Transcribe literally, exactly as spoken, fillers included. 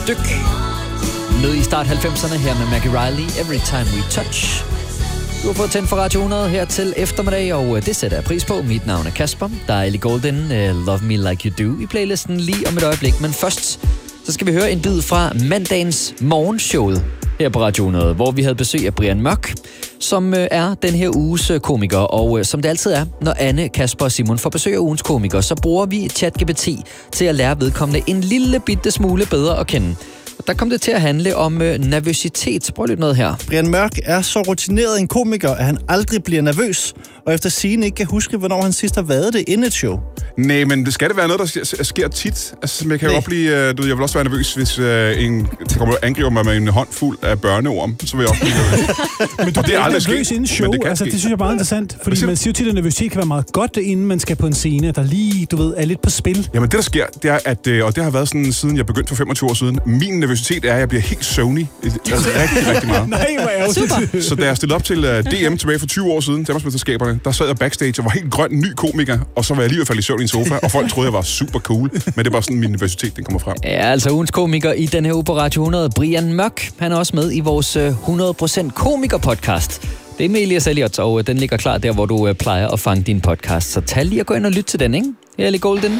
dyk ned i start halvfemserne her med Maggie Riley, Every Time We Touch. Du har fået tændt for Radio hundrede her til eftermiddag, og det sætter jeg pris på. Mit navn er Kasper. Der er Ellie Golden, uh, Love Me Like You Do i playlisten lige om et øjeblik. Men først, så skal vi høre en bid fra mandagens morgenshowet her på Radio hundrede, hvor vi havde besøg af Brian Mørk, som øh, er den her uges øh, komiker. Og øh, som det altid er, når Anne, Kasper og Simon får besøg af ugens komiker, så bruger vi ChatGPT til at lære vedkommende en lille bitte smule bedre at kende. Der kom det til at handle om øh, nervøsitet. Prøv lidt noget her. Brian Mørk er så rutineret en komiker, at han aldrig bliver nervøs, og efter sigende ikke kan huske, hvornår han sidst har været det inden et show. Nej, men det skal det være noget, der sker tit. Altså, jeg kan jo blive, du, jeg vil også være nervøs, hvis uh, en kommer og angriber mig med en hånd fuld af børneorm, så vil jeg også blive nervøs. Men du bliver aldrig nervøs inden show. Det, altså, det synes jeg er meget interessant, fordi man siger jo tit, at nervøsitet kan være meget godt, inden man skal på en scene, der lige, du ved, er lidt på spil. Jamen det, der sker, det er, at, og det har været sådan, siden jeg begyndte for femogtyve år siden, min nervøsitet er, at jeg bliver helt søvnig. Altså rigtig, rigtig meget. Nej, hvor er det. Så da jeg stillede op til uh, D M tilbage for tyve år siden, Danmarksmesterskaberne, der sad jeg backstage og var helt grøn, ny komiker, og så var jeg lige ved at falde i søvn i en sofa, og folk troede, jeg var super cool, men det var sådan, min nervøsitet, den kommer frem. Ja, altså ugens komiker i den her uge på Radio hundrede, Brian Mørk, han er også med i vores hundrede procent komiker-podcast. Det er med Elias Elliot, og den ligger klar der, hvor du plejer at fange din podcast. Så tag lige og gå ind og lyt til den, ikke? Ellie Golden.